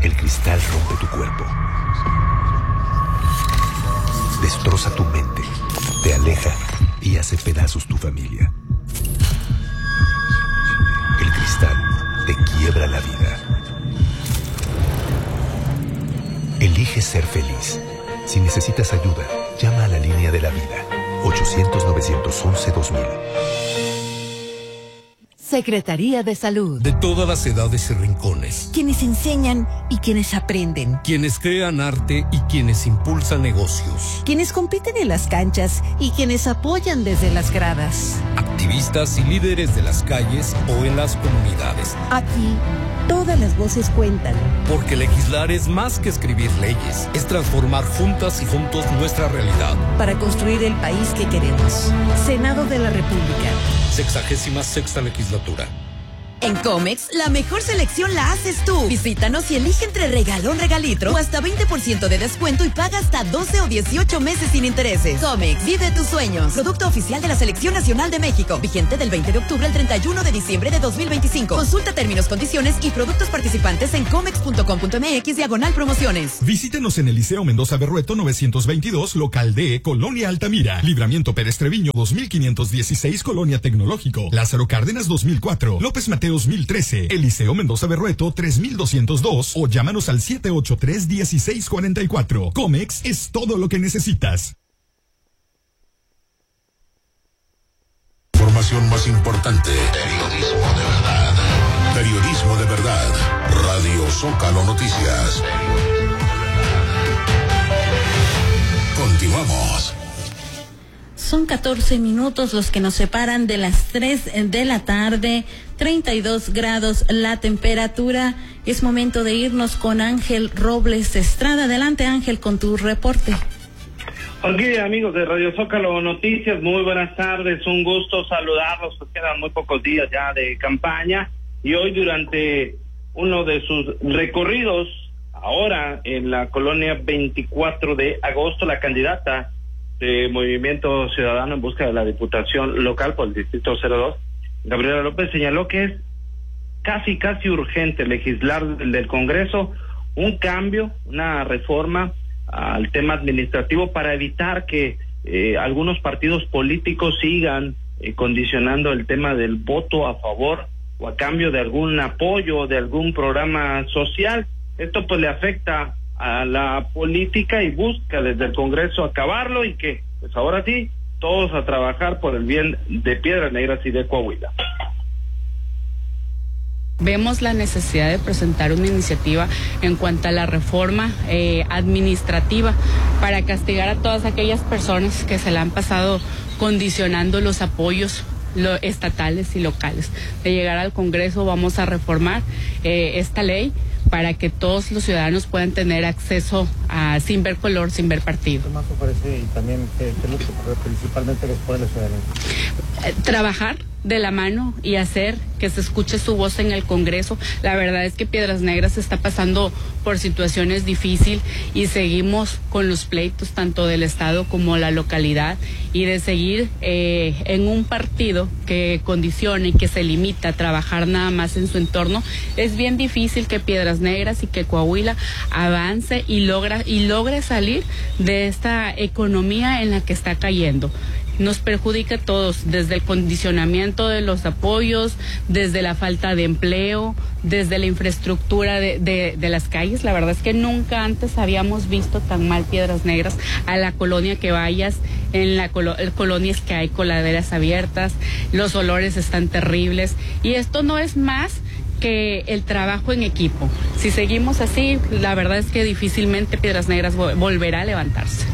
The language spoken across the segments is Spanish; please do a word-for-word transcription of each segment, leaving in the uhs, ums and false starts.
El cristal rompe tu cuerpo, destroza tu mente, te aleja y hace pedazos tu familia. El cristal te quiebra la vida. Elige ser feliz. Si necesitas ayuda, llama a la línea de la vida. ochocientos, novecientos once, dos mil. Secretaría de Salud. De todas las edades y rincones. Quienes enseñan y quienes aprenden. Quienes crean arte y quienes impulsan negocios. Quienes compiten en las canchas y quienes apoyan desde las gradas. Activistas y líderes de las calles o en las comunidades. Aquí, todas las voces cuentan. Porque legislar es más que escribir leyes. Es transformar juntas y juntos nuestra realidad. Para construir el país que queremos. Senado de la República. Sexagésima sexta legislatura. En Comex, la mejor selección la haces tú. Visítanos y elige entre regalón, regalitro o hasta veinte por ciento de descuento y paga hasta doce o dieciocho meses sin intereses. Comex, vive tus sueños. Producto oficial de la Selección Nacional de México. Vigente del veinte de octubre al treinta y uno de diciembre de dos mil veinticinco. Consulta términos, condiciones y productos participantes en comex punto com punto m x diagonal promociones. Visítenos en el Liceo Mendoza Berrueto novecientos veintidós, local D, Colonia Altamira. Libramiento Pérez Treviño dos mil quinientos dieciséis, Colonia Tecnológico. Lázaro Cárdenas dos mil cuatro. López Mateo dos mil trece, Eliseo Mendoza Berrueto tres mil doscientos dos o llámanos al siete ocho tres, uno seis cuatro cuatro. Comex es todo lo que necesitas. Información más importante. Periodismo de verdad. Periodismo de verdad. Radio Zócalo Noticias. Continuamos. Son catorce minutos los que nos separan de las tres de la tarde, treinta y dos grados la temperatura. Es momento de irnos con Ángel Robles Estrada. Adelante, Ángel, con tu reporte. Aquí, amigos de Radio Zócalo Noticias, muy buenas tardes, un gusto saludarlos, pues quedan muy pocos días ya de campaña y hoy durante uno de sus recorridos, ahora en la colonia veinticuatro de agosto, la candidata de Movimiento Ciudadano en busca de la diputación local por el distrito cero dos, Gabriela López, señaló que es casi, casi urgente legislar del Congreso un cambio, una reforma al tema administrativo para evitar que eh, algunos partidos políticos sigan eh, condicionando el tema del voto a favor o a cambio de algún apoyo, de algún programa social. Esto pues le afecta a la política y busca desde el Congreso acabarlo y que, pues ahora sí, todos a trabajar por el bien de Piedras Negras y de Coahuila. Vemos la necesidad de presentar una iniciativa en cuanto a la reforma eh, administrativa para castigar a todas aquellas personas que se la han pasado condicionando los apoyos lo, estatales y locales. De llegar al Congreso vamos a reformar eh, esta ley para que todos los ciudadanos puedan tener acceso a, sin ver color, sin ver partido. ¿Qué más ofrece y también qué es lo que principalmente les pone la ciudadanía? Eh, trabajar de la mano y hacer que se escuche su voz en el Congreso. La verdad es que Piedras Negras está pasando por situaciones difíciles y seguimos con los pleitos tanto del Estado como la localidad y de seguir eh, en un partido que condicione y que se limita a trabajar nada más en su entorno. Es bien difícil que Piedras Negras y que Coahuila avance y logra y logre salir de esta economía en la que está cayendo. Nos perjudica a todos, desde el condicionamiento de los apoyos, desde la falta de empleo, desde la infraestructura de, de, de las calles. La verdad es que nunca antes habíamos visto tan mal Piedras Negras. A la colonia que vayas, en la colo colonias que hay coladeras abiertas, los olores están terribles y esto no es más que el trabajo en equipo. Si seguimos así, la verdad es que difícilmente Piedras Negras volverá a levantarse.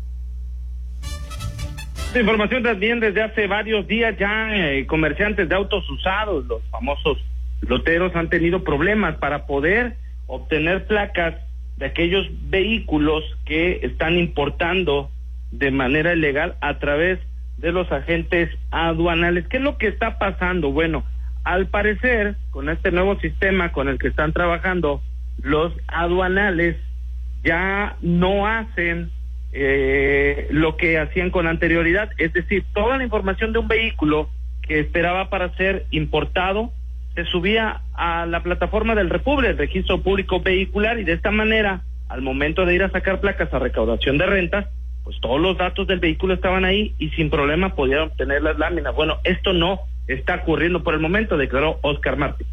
Información también desde hace varios días ya eh, comerciantes de autos usados, los famosos loteros, han tenido problemas para poder obtener placas de aquellos vehículos que están importando de manera ilegal a través de los agentes aduanales. ¿Qué es lo que está pasando? Bueno, al parecer, con este nuevo sistema con el que están trabajando, los aduanales ya no hacen Eh, lo que hacían con anterioridad, es decir, toda la información de un vehículo que esperaba para ser importado se subía a la plataforma del Repube, el registro público vehicular, y de esta manera, al momento de ir a sacar placas a recaudación de renta, pues todos los datos del vehículo estaban ahí y sin problema podían obtener las láminas. Bueno, esto no está ocurriendo por el momento, declaró Oscar Martí.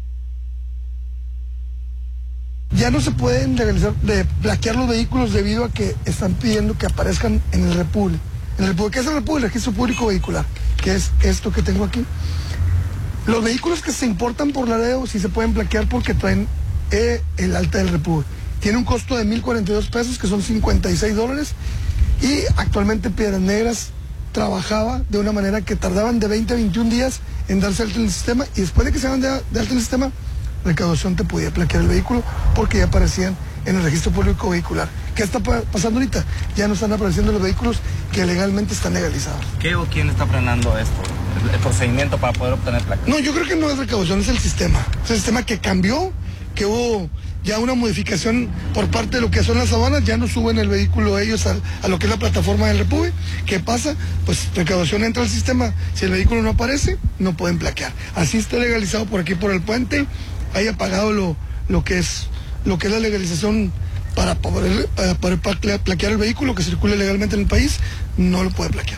Ya no se pueden legalizar, de plaquear los vehículos debido a que están pidiendo que aparezcan en el Repube. En el Repube, ¿qué es el Repube? El registro público vehicular, que es esto que tengo aquí. Los vehículos que se importan por Laredo sí se pueden plaquear porque traen eh, el alta del Repube. Tiene un costo de mil cuarenta y dos pesos, que son cincuenta y seis dólares, y actualmente Piedras Negras trabajaba de una manera que tardaban de veinte a veintiún días en darse alta en el sistema, y después de que se hagan de, de alta en el sistema, recaudación te podía plaquear el vehículo porque ya aparecían en el registro público vehicular. ¿Qué está pa pasando ahorita? Ya no están apareciendo los vehículos que legalmente están legalizados. ¿Qué o quién está frenando esto? ¿El, el procedimiento para poder obtener placas? No, yo creo que no es recaudación, es el sistema. Es el sistema que cambió, que hubo ya una modificación por parte de lo que son las aduanas, ya no suben el vehículo ellos a, a lo que es la plataforma del Repube. ¿Qué pasa? Pues recaudación entra al sistema, si el vehículo no aparece, no pueden plaquear. Así está legalizado por aquí, por el puente, haya pagado lo, lo que es lo que es la legalización para poder, para poder plaquear el vehículo que circule legalmente en el país, no lo puede plaquear.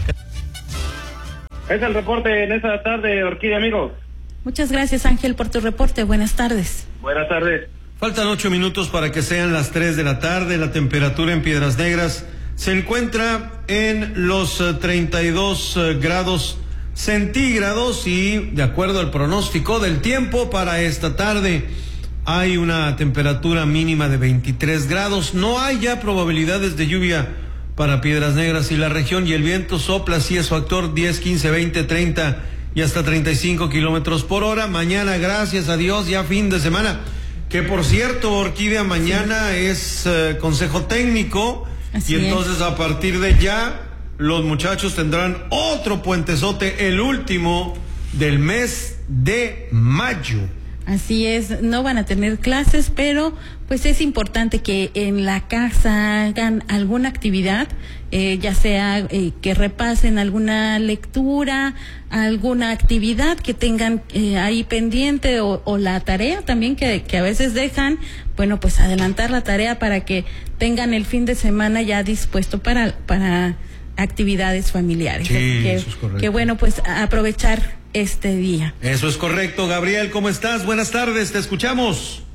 Es el reporte en esta tarde, Orquídea, amigos. Muchas gracias, Ángel, por tu reporte. Buenas tardes. Buenas tardes. Faltan ocho minutos para que sean las tres de la tarde. La temperatura en Piedras Negras se encuentra en los uh, treinta y dos uh, grados centígrados y, de acuerdo al pronóstico del tiempo para esta tarde, hay una temperatura mínima de veintitrés grados. No hay ya probabilidades de lluvia para Piedras Negras y la región, y el viento sopla, sí, es factor diez, quince, veinte, treinta y hasta treinta y cinco kilómetros por hora. Mañana, gracias a Dios, ya fin de semana. Que por cierto, Orquídea, mañana sí. es uh, consejo técnico. Así y entonces es. A partir de ya los muchachos tendrán otro puentezote, el último del mes de mayo. Así es, no van a tener clases, pero pues es importante que en la casa hagan alguna actividad, eh, ya sea eh, que repasen alguna lectura, alguna actividad que tengan eh, ahí pendiente, o, o la tarea también que, que a veces dejan. Bueno, pues adelantar la tarea para que tengan el fin de semana ya dispuesto para, para actividades familiares. Sí, que, eso es correcto. Que bueno, pues aprovechar este día. Eso es correcto. Gabriel, ¿cómo estás? Buenas tardes, te escuchamos.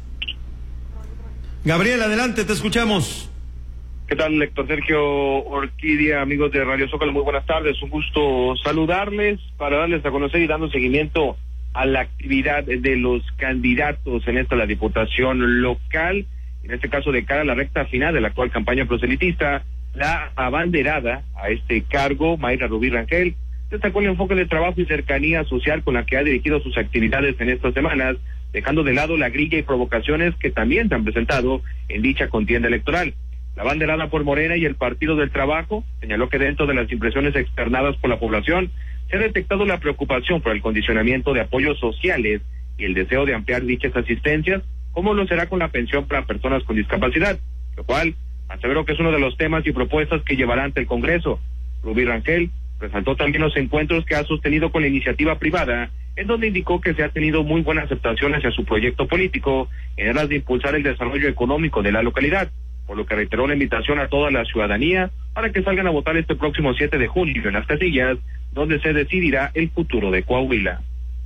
Gabriel, adelante, te escuchamos. ¿Qué tal, Héctor Sergio, Orquídea, amigos de Radio Zócalo? Muy buenas tardes, un gusto saludarles para darles a conocer y dando seguimiento a la actividad de los candidatos en esta la Diputación local, en este caso de cara a la recta final de la actual campaña proselitista. La abanderada a este cargo, Mayra Rubí Rangel, destacó el enfoque de trabajo y cercanía social con la que ha dirigido sus actividades en estas semanas, dejando de lado la grilla y provocaciones que también se han presentado en dicha contienda electoral. La abanderada por Morena y el Partido del Trabajo señaló que dentro de las impresiones externadas por la población se ha detectado la preocupación por el condicionamiento de apoyos sociales y el deseo de ampliar dichas asistencias, como lo será con la pensión para personas con discapacidad, lo cual aseveró que es uno de los temas y propuestas que llevará ante el Congreso. Rubí Rangel resaltó también los encuentros que ha sostenido con la iniciativa privada, en donde indicó que se ha tenido muy buena aceptación hacia su proyecto político en aras de impulsar el desarrollo económico de la localidad, por lo que reiteró la invitación a toda la ciudadanía para que salgan a votar este próximo siete de julio en las casillas, donde se decidirá el futuro de Coahuila.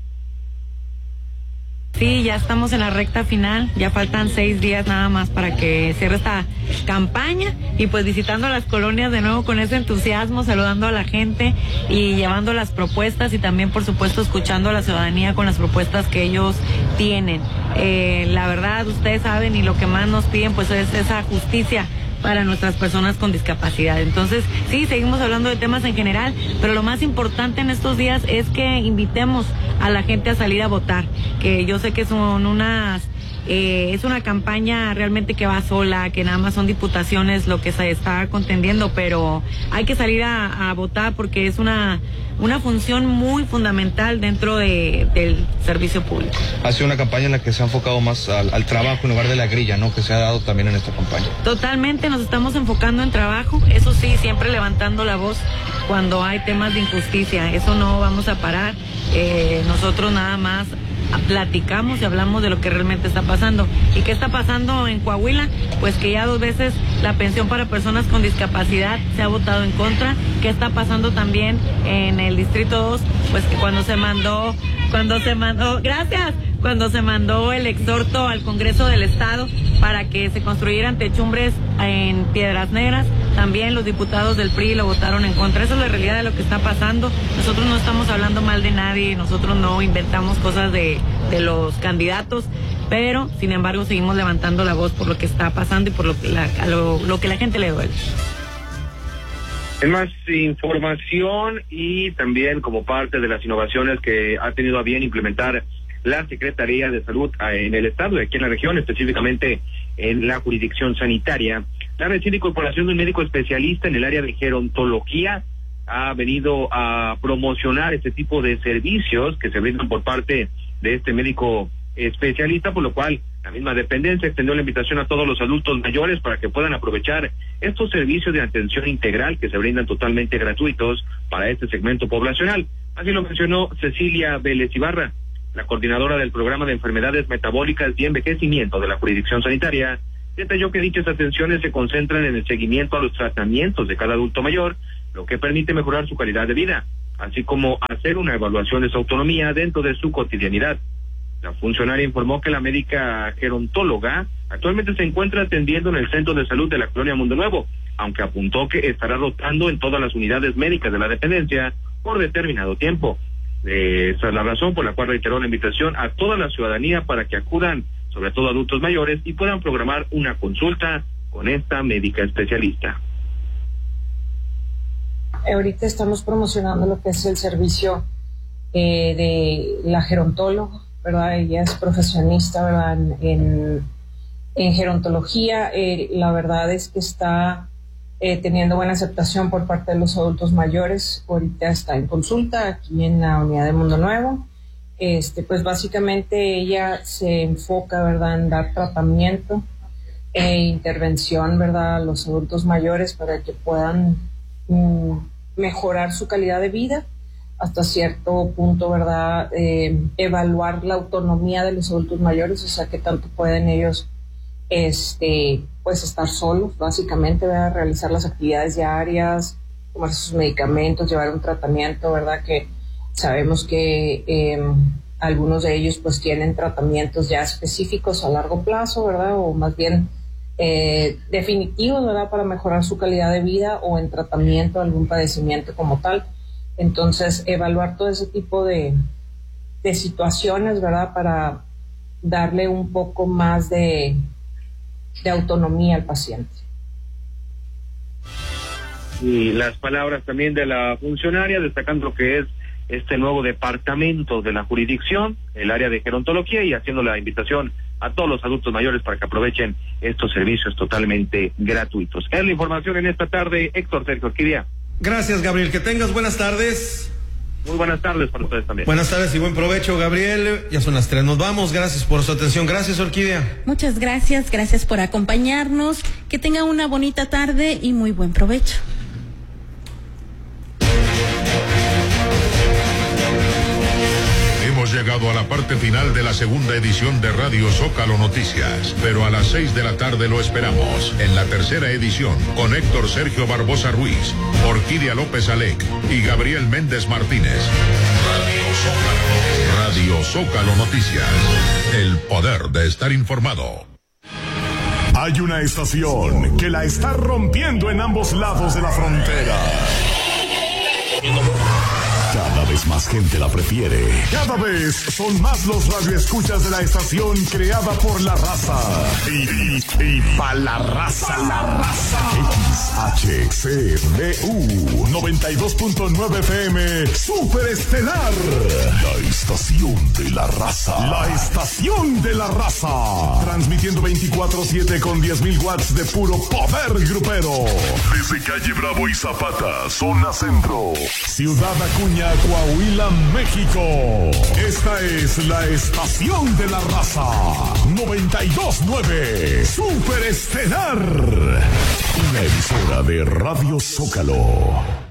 Sí, ya estamos en la recta final, ya faltan seis días nada más para que cierre esta campaña, y pues visitando las colonias de nuevo con ese entusiasmo, saludando a la gente y llevando las propuestas, y también por supuesto escuchando a la ciudadanía con las propuestas que ellos tienen. Eh, la verdad, ustedes saben, y lo que más nos piden pues es esa justicia para nuestras personas con discapacidad. Entonces, sí, seguimos hablando de temas en general, pero lo más importante en estos días es que invitemos a la gente a salir a votar, que yo sé que son unas eh, es una campaña realmente que va sola, que nada más son diputaciones lo que se está contendiendo, pero hay que salir a, a votar porque es una una función muy fundamental dentro de, del servicio público. Ha sido una campaña en la que se ha enfocado más al, al trabajo en lugar de la grilla, ¿no? Que se ha dado también en esta campaña. Totalmente, nos estamos enfocando en trabajo, eso sí, siempre levantando la voz cuando hay temas de injusticia, eso no vamos a parar. Eh, nosotros nada más platicamos y hablamos de lo que realmente está pasando. ¿Y qué está pasando en Coahuila? Pues que ya dos veces la pensión para personas con discapacidad se ha votado en contra. ¿Qué está pasando también en el Distrito dos? Pues que cuando se mandó, cuando se mandó, gracias, cuando se mandó el exhorto al Congreso del Estado para que se construyeran techumbres en Piedras Negras, también los diputados del P R I lo votaron en contra. Esa es la realidad de lo que está pasando. Nosotros no estamos hablando mal de nadie, nosotros no inventamos cosas de, de los candidatos, pero sin embargo seguimos levantando la voz por lo que está pasando y por lo que la, a lo, lo que la gente le duele. En más información y también como parte de las innovaciones que ha tenido a bien implementar la Secretaría de Salud en el estado y aquí en la región, específicamente en la jurisdicción sanitaria, la reciente incorporación de un médico especialista en el área de gerontología ha venido a promocionar este tipo de servicios que se brindan por parte de este médico especialista, por lo cual la misma dependencia extendió la invitación a todos los adultos mayores para que puedan aprovechar estos servicios de atención integral que se brindan totalmente gratuitos para este segmento poblacional. Así lo mencionó Cecilia Vélez Ibarra, la coordinadora del programa de enfermedades metabólicas y envejecimiento de la jurisdicción sanitaria. Detalló que dichas atenciones se concentran en el seguimiento a los tratamientos de cada adulto mayor, lo que permite mejorar su calidad de vida, así como hacer una evaluación de su autonomía dentro de su cotidianidad. La funcionaria informó que la médica gerontóloga actualmente se encuentra atendiendo en el Centro de Salud de la Colonia Mundo Nuevo, aunque apuntó que estará rotando en todas las unidades médicas de la dependencia por determinado tiempo. Eh, esa es la razón por la cual reiteró la invitación a toda la ciudadanía para que acudan, sobre todo adultos mayores, y puedan programar una consulta con esta médica especialista. Ahorita estamos promocionando lo que es el servicio eh, de la gerontóloga, ¿verdad? Ella es profesionista, ¿verdad? En, en, en gerontología. Eh, la verdad es que está eh, teniendo buena aceptación por parte de los adultos mayores. Ahorita está en consulta aquí en la unidad de Mundo Nuevo. Este, pues básicamente ella se enfoca, ¿verdad?, en dar tratamiento e intervención, ¿verdad?, a los adultos mayores para que puedan mm, mejorar su calidad de vida hasta cierto punto, ¿verdad?, eh, evaluar la autonomía de los adultos mayores, o sea, que tanto pueden ellos este, pues estar solos, básicamente, ¿verdad?, realizar las actividades diarias, tomar sus medicamentos, llevar un tratamiento, ¿verdad?, que sabemos que eh, algunos de ellos pues tienen tratamientos ya específicos a largo plazo, ¿verdad? O más bien eh, definitivos, ¿verdad? Para mejorar su calidad de vida o en tratamiento de algún padecimiento como tal. Entonces, evaluar todo ese tipo de, de situaciones, ¿verdad? Para darle un poco más de, de autonomía al paciente. Y las palabras también de la funcionaria, destacando lo que es este nuevo departamento de la jurisdicción, el área de gerontología, y haciendo la invitación a todos los adultos mayores para que aprovechen estos servicios totalmente gratuitos. Es la información en esta tarde, Héctor Sergio Orquídea. Gracias, Gabriel, que tengas buenas tardes. Muy buenas tardes para ustedes también. Buenas tardes y buen provecho, Gabriel. Ya son las tres, nos vamos. Gracias por su atención. Gracias, Orquídea. Muchas gracias, gracias por acompañarnos. Que tenga una bonita tarde y muy buen provecho. Hemos llegado a la parte final de la segunda edición de Radio Zócalo Noticias, pero a las seis de la tarde lo esperamos en la tercera edición con Héctor Sergio Barbosa Ruiz, Orquídea López Alec y Gabriel Méndez Martínez. Radio Zócalo, Radio Zócalo Noticias, el poder de estar informado. Hay una estación que la está rompiendo en ambos lados de la frontera. Cada vez más gente la prefiere. Cada vez son más los radioescuchas de la estación creada por la raza. Y, y, y pa' la raza. Pa la raza. X H C D U noventa y dos punto nueve F M Super Estelar. La estación de la raza. La estación de la raza. Transmitiendo veinticuatro siete con diez mil watts de puro poder grupero. Desde calle Bravo y Zapata, zona centro. Ciudad Acuña, Coahuila, México. Esta es la estación de la raza. noventa y dos punto nueve Super Estelar. Una emisora de Radio Zócalo.